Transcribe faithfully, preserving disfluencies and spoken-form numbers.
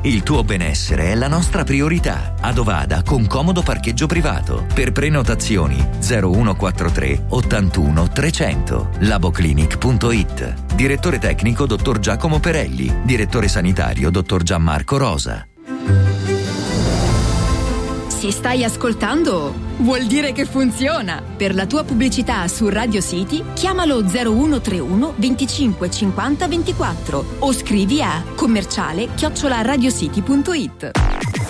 Il tuo benessere è la nostra priorità. Ad Ovada con comodo parcheggio privato. Per prenotazioni zero uno quattro tre ottantuno trecento. laboclinic punto it. Direttore tecnico dottor Giacomo Perelli. Direttore sanitario dottor Gianmarco Rosa. Se stai ascoltando, vuol dire che funziona. Per la tua pubblicità su Radio City, chiamalo zero uno tre uno venticinque cinquanta ventiquattro o scrivi a commerciale chiocciola radiocity punto it.